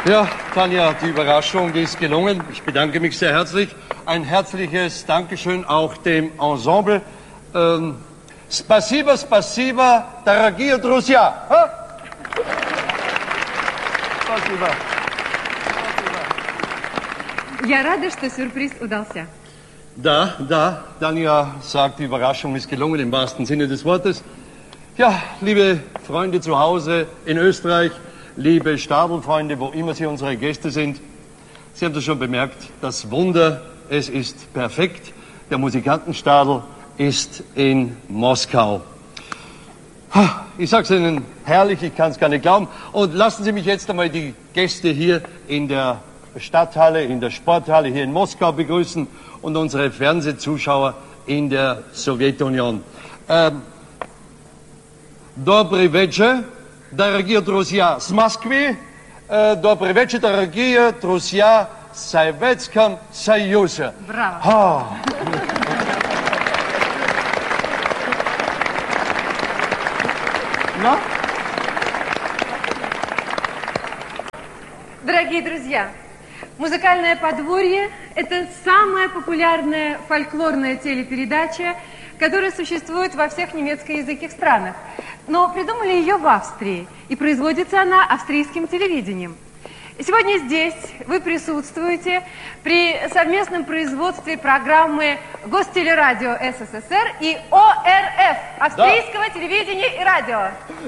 Ja, Tanja, die Überraschung ist gelungen. Ich bedanke mich sehr herzlich. Ein herzliches Dankeschön auch dem Ensemble. Спасибо, спасибо, дорогие друзья. Спасибо. Я рада, что сюрприз удался. Da, Tanja sagt, die Überraschung ist gelungen im wahrsten Sinne des Wortes. Ja, liebe Freunde zu Hause in Österreich, liebe Stadelfreunde, wo immer Sie unsere Gäste sind, Sie haben das schon bemerkt, das Wunder, es ist perfekt. Der Musikantenstadel ist in Moskau. Ich sage es Ihnen herrlich, ich kann es gar nicht glauben. Und lassen Sie mich jetzt einmal die Gäste hier in der Stadthalle, in der Sporthalle hier in Moskau begrüßen und unsere Fernsehzuschauer in der Sowjetunion. Добрый вечер, дорогие друзья с Москвы. Добрый вечер, дорогие друзья в Советском Союзе. Браво. No? Дорогие друзья, «Музыкальное подворье» – это самая популярная фольклорная телепередача, которая существует во всех немецкоязычных странах. Но придумали ее в Австрии, и производится она австрийским телевидением. И сегодня здесь вы присутствуете при совместном производстве программы Гостелерадио СССР и ОРФ, австрийского телевидения и радио.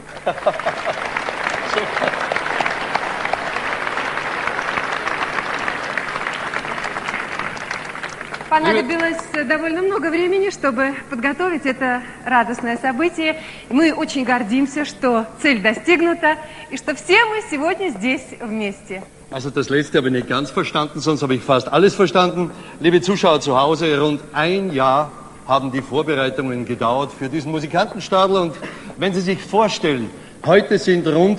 Понадобилось довольно много времени, чтобы подготовить это радостное событие. Мы очень гордимся, что цель достигнута и что все мы сегодня здесь вместе. Also das letzte habe ich nicht ganz verstanden, sonst habe ich fast alles verstanden. Liebe Zuschauer zu Hause, rund ein Jahr haben die Vorbereitungen gedauert für diesen Musikantenstadel. Und wenn Sie sich vorstellen, heute sind rund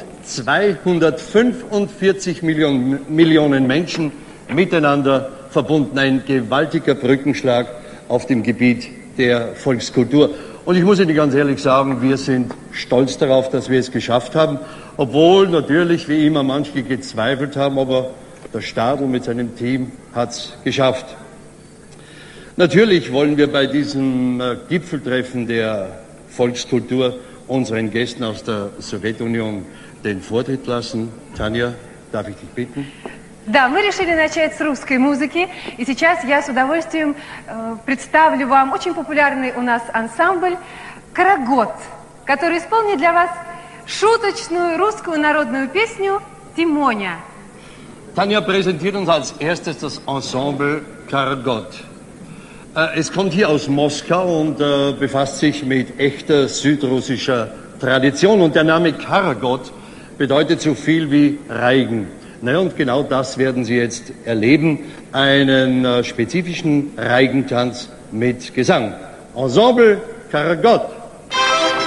245 Millionen Menschen miteinander verbunden. Ein gewaltiger Brückenschlag auf dem Gebiet der Volkskultur. Und ich muss Ihnen ganz ehrlich sagen, wir sind stolz darauf, dass wir es geschafft haben, obwohl natürlich wie immer manche gezweifelt haben, aber der Stadel mit seinem Team hat es geschafft. Natürlich wollen wir bei diesem Gipfeltreffen der Volkskultur unseren Gästen aus der Sowjetunion den Vortritt lassen. Tanja, darf ich dich bitten? Да, мы решили начать с русской музыки, и сейчас я с удовольствием представлю вам очень популярный у нас ансамбль «Карагод», который исполнит для вас шуточную русскую народную песню «Тимоня». Tanja präsentiert uns als erstes das Ensemble Karagod. Es kommt hier aus Moskau und befasst sich mit echter südrussischer Tradition. Und der Name Karagod bedeutet so viel wie Reigen. Naja, und genau das werden Sie jetzt erleben, einen spezifischen Reigentanz mit Gesang. Ensemble Karagod.